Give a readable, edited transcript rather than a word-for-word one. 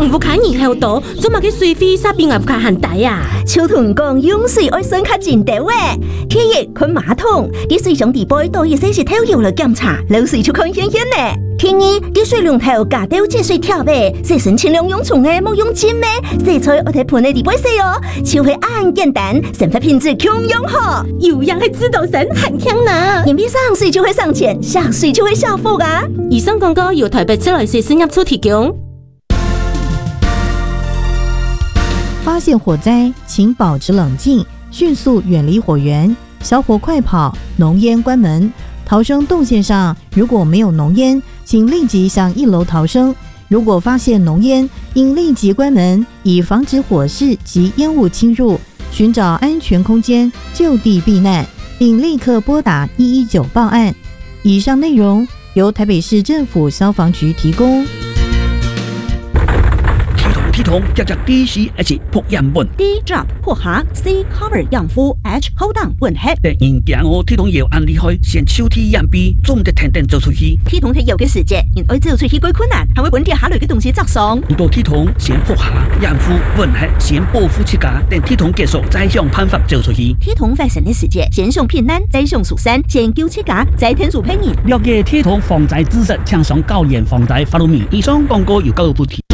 唔不看以后多，做嘛去水费沙边也不看寒带呀？ 秋同讲用水爱酸较真的喂，天热看马桶，啲水上地杯多一些是偷油了检查，漏水就看显显呢。天二啲水龙头加掉节水条呗，洗身尽量用冲的，莫用浸的，洗菜我睇盆的地杯洗哦，就会按简单，生活品质强用好。 有样系知道神很强呢， 眼闭上水就会上钱，下水就会下腹啊。 以上广告由台北市来水事业处提供。 发现火灾，请保持冷静，迅速远离火源，小火快跑，浓烟关门。逃生动线上如果没有浓烟，请立即向1楼逃生。如果发现浓烟，应立即关门，以防止火势及烟雾侵入，寻找安全空间就地避难，并立刻拨打119报案。以上内容由台北市政府消防局提供。 系统接着 D C H 扑烟本 D drop 破下 C cover 养肤 H hold on 本黑。 第二件我体统药按离开，先抽体验鼻，总得停停做出去。 体统係有嘅時節，因愛做出去幾困難，係會本地下類嘅東西側上。 遇到體統先扑下，驗膚本黑先保護自家，等體統結束再想辦法做出去。 體統發生嘅時節，先上平安，再上蜀山，先救自家，再天數騙人。 了解體統防災知識，請上高研防災法律面。以上廣告由教育部提。